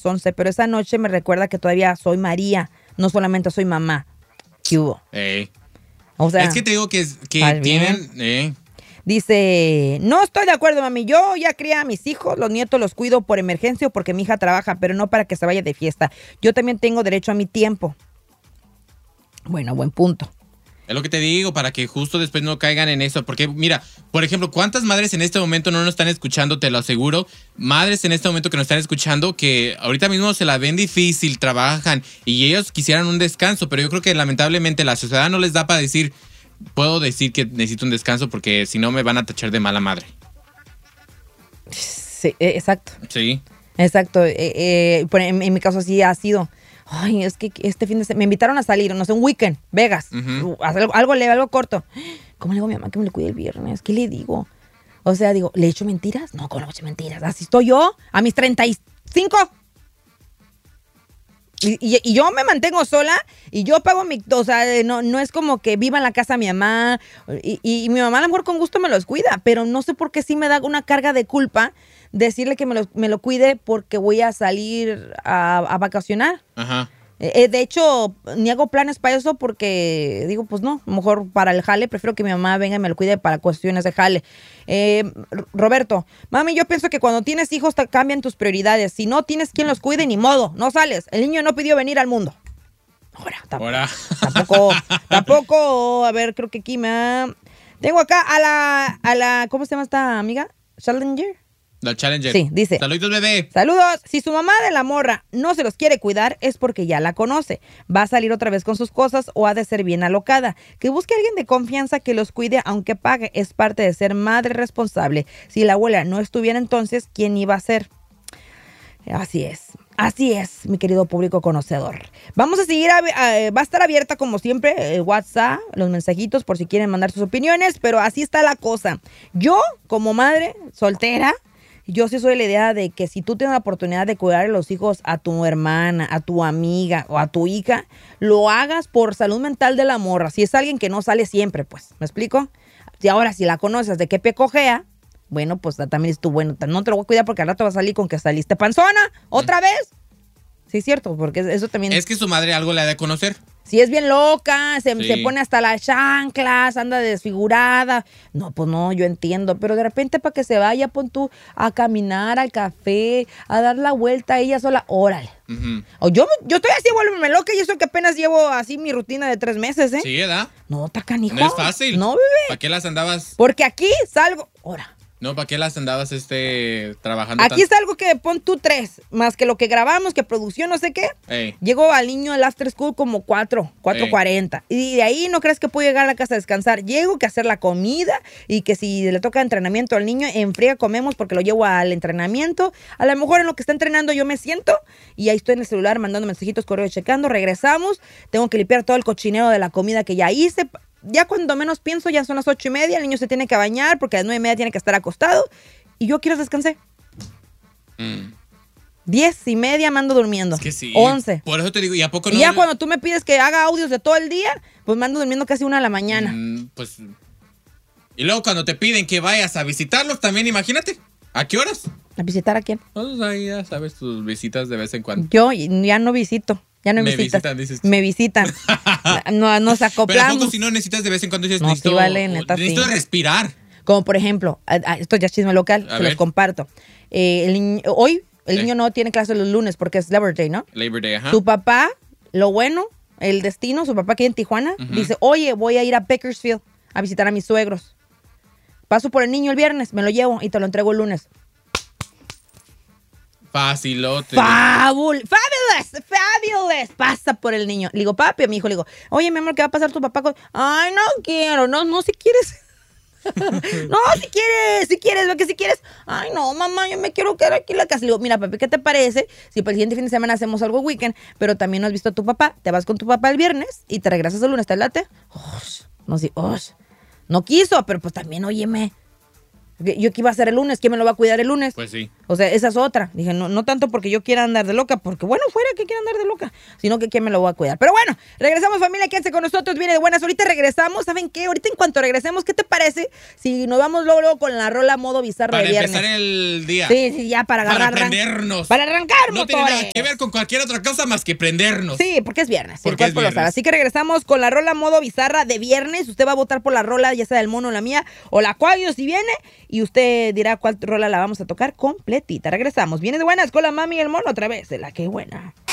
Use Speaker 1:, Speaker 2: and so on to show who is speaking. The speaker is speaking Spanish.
Speaker 1: las 11, pero esa noche me recuerda que todavía soy María, no solamente soy mamá. ¿Qué hubo? O sea,
Speaker 2: es que te digo que tienen...
Speaker 1: Dice, no estoy de acuerdo, mami. Yo ya crié a mis hijos, los nietos los cuido por emergencia o porque mi hija trabaja, pero no para que se vaya de fiesta. Yo también tengo derecho a mi tiempo. Bueno, buen punto.
Speaker 2: Es lo que te digo, para que justo después no caigan en eso. Porque, mira, por ejemplo, ¿cuántas madres en este momento no nos están escuchando? Te lo aseguro. Madres en este momento que nos están escuchando que ahorita mismo se la ven difícil, trabajan y ellos quisieran un descanso, pero yo creo que lamentablemente la sociedad no les da para decir... Puedo decir que necesito un descanso porque si no me van a tachar de mala madre.
Speaker 1: Sí, exacto.
Speaker 2: Sí.
Speaker 1: Exacto. En mi caso sí ha sido. Ay, es que este fin de semana me invitaron a salir, no sé, un weekend, Vegas. Algo leve, algo corto. ¿Cómo le digo a mi mamá que me le cuide el viernes? ¿Qué le digo? O sea, digo, ¿le he hecho mentiras? No, ¿cómo le he hecho mentiras? Así estoy yo a mis 35. Y yo me mantengo sola y yo pago o sea, no es como que viva en la casa mi mamá y mi mamá a lo mejor con gusto me los cuida, pero no sé por qué sí me da una carga de culpa decirle que me lo cuide porque voy a salir a vacacionar.
Speaker 2: Ajá.
Speaker 1: De hecho, ni hago planes para eso porque digo, pues no, a lo mejor para el jale prefiero que mi mamá venga y me lo cuide para cuestiones de jale. Roberto, mami, yo pienso que cuando tienes hijos cambian tus prioridades. Si no tienes quien los cuide, ni modo, no sales. El niño no pidió venir al mundo. Ahora, tampoco, a ver, creo que aquí tengo acá a la, ¿cómo se llama esta amiga? Challenger.
Speaker 2: La Challenger.
Speaker 1: Sí, dice.
Speaker 2: Saludos, bebé.
Speaker 1: Saludos. Si su mamá de la morra no se los quiere cuidar, es porque ya la conoce. Va a salir otra vez con sus cosas o ha de ser bien alocada. Que busque a alguien de confianza que los cuide aunque pague. Es parte de ser madre responsable. Si la abuela no estuviera entonces, ¿quién iba a ser? Así es, mi querido público conocedor. Vamos a seguir, va a estar abierta como siempre WhatsApp, los mensajitos por si quieren mandar sus opiniones, pero así está la cosa. Yo, como madre soltera, yo sí soy de la idea de que si tú tienes la oportunidad de cuidar a los hijos a tu hermana, a tu amiga o a tu hija, lo hagas por salud mental de la morra. Si es alguien que no sale siempre, pues, ¿me explico? Y ahora, si la conoces de qué pie cojea, bueno, pues también es tú, bueno, no te lo voy a cuidar porque al rato va a salir con que saliste panzona, ¿otra vez? Sí, es cierto, porque eso también...
Speaker 2: Es que su madre algo le ha de conocer.
Speaker 1: Si es bien loca, se pone hasta las chanclas, anda desfigurada. No, pues no, yo entiendo. Pero de repente para que se vaya, pon tú a caminar al café, a dar la vuelta ella sola, órale. O yo estoy así, vuélveme loca y eso que apenas llevo así mi rutina de 3 meses, ¿eh?
Speaker 2: Sí, ¿verdad?
Speaker 1: No, está canijo.
Speaker 2: No es fácil.
Speaker 1: No, bebé.
Speaker 2: ¿Para qué las andabas?
Speaker 1: Porque aquí salgo, ahora.
Speaker 2: No, ¿para qué las andabas trabajando
Speaker 1: Aquí
Speaker 2: tanto?
Speaker 1: es algo que pon tú 3, más que lo que grabamos, que producción, no sé qué. Llego al niño del after school como 4:40. Y de ahí no crees que puedo llegar a la casa a descansar. Llego que hacer la comida y que si le toca entrenamiento al niño, en friega comemos porque lo llevo al entrenamiento. A lo mejor en lo que está entrenando yo me siento y ahí estoy en el celular mandando mensajitos, correo checando, regresamos. Tengo que limpiar todo el cochinero de la comida que ya hice. Ya cuando menos pienso, ya son las 8:30, el niño se tiene que bañar porque a las 9:30 tiene que estar acostado y yo quiero descansar. 10:30 me ando durmiendo.
Speaker 2: Es que sí.
Speaker 1: 11.
Speaker 2: Por eso te digo, ¿y a poco no?
Speaker 1: Y ya cuando tú me pides que haga audios de todo el día, pues me ando durmiendo casi 1 de la mañana.
Speaker 2: Pues. Y luego cuando te piden que vayas a visitarlos también, imagínate. ¿A qué horas?
Speaker 1: ¿A visitar a quién?
Speaker 2: Pues ahí ya sabes, tus visitas de vez en cuando.
Speaker 1: Yo ya no visito. Ya no me visitan,
Speaker 2: dices.
Speaker 1: Me visitan. Nos acoplamos.
Speaker 2: Pero ¿a poco si no necesitas de vez en cuando dices,
Speaker 1: no,
Speaker 2: necesito,
Speaker 1: sí vale, neta,
Speaker 2: necesito
Speaker 1: sí.
Speaker 2: respirar?
Speaker 1: Como por ejemplo, esto ya es chisme local, se los comparto. Hoy el niño no tiene clase los lunes porque es Labor Day, ¿no?
Speaker 2: Labor Day, ajá.
Speaker 1: Su papá, lo bueno, el destino, su papá aquí en Tijuana, dice, oye, voy a ir a Bakersfield a visitar a mis suegros. Paso por el niño el viernes, me lo llevo y te lo entrego el lunes.
Speaker 2: Facilote.
Speaker 1: Fabulous. Pasa por el niño. Le digo, papi, a mi hijo, le digo, oye, mi amor, ¿qué va a pasar tu papá con...? Ay, no quiero, no, si quieres. No, si quieres, lo que si quieres. Ay, no, mamá, yo me quiero quedar aquí en la casa. Le digo, mira, papi, ¿qué te parece si para el siguiente fin de semana hacemos algo weekend, pero también no has visto a tu papá? Te vas con tu papá el viernes y te regresas el lunes, ¿te late? No quiso, pero pues también, óyeme. Yo que iba a hacer el lunes, ¿quién me lo va a cuidar el lunes?
Speaker 2: Pues sí.
Speaker 1: O sea, esa es otra. Dije, no tanto porque yo quiera andar de loca, porque bueno, fuera que quiera andar de loca, sino que quién me lo va a cuidar. Pero bueno, regresamos, familia, quédense con nosotros, viene de buenas. Ahorita regresamos, ¿saben qué? Ahorita en cuanto regresemos, ¿qué te parece si nos vamos luego con la rola modo bizarra de viernes?
Speaker 2: Para empezar el día.
Speaker 1: Sí, ya para agarrar.
Speaker 2: Para prendernos.
Speaker 1: Para arrancar,
Speaker 2: no tiene nada que ver con cualquier otra cosa más que prendernos.
Speaker 1: Sí, porque es viernes.
Speaker 2: Porque
Speaker 1: el cuerpo lo sabe. Así que regresamos con la rola modo bizarra de viernes. Usted va a votar por la rola, ya sea del mono o la mía, o la Aquarius si viene, y usted dirá cuál rola la vamos a tocar completita. Regresamos. Viene de buenas con la mami y el mono otra vez. De la que buena.